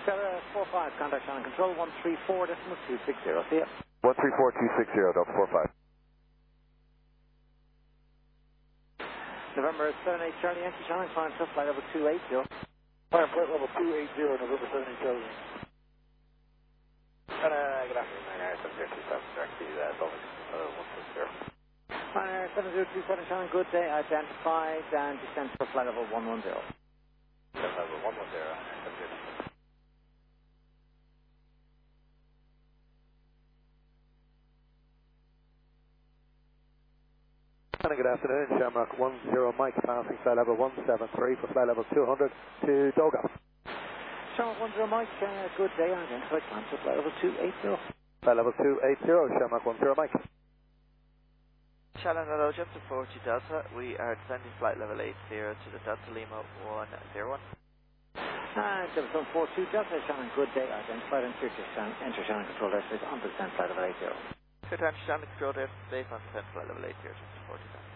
Stella 45, contact Shannon Control 134.260. See ya. 134.260, Delta 45. November 78 Charlie, Yankee Shannon, climb to flight level 280. Fire flight level 280, November 78 Charlie. Good afternoon, 9R7027, direct to Dolphin 160. 9R7027, Shannon, good day, identified and descent for flight level 110. Flight level 110, 9R7027. Good afternoon, Shamrock 10 Mike, passing flight level 173 for flight level 200 to Doga. Shamrock 10 Mike, good day, identified, climb to flight level 280. Flight level 280, Shamrock 10 Mike. Shannon, hello, just to 40 Delta, we are descending flight level 80 to the Delta Lima 101. And Delta 42 Delta, Shannon, good day, identified and enter Shannon Control airspace on descent flight level 80. Good time, Shannon, control airspace on descent flight level 80, just to 40 Delta.